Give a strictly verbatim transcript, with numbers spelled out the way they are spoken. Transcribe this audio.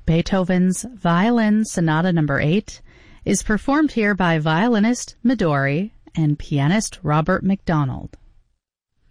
Beethoven's Violin Sonata Number eight is performed here by violinist Midori and pianist Robert McDonald.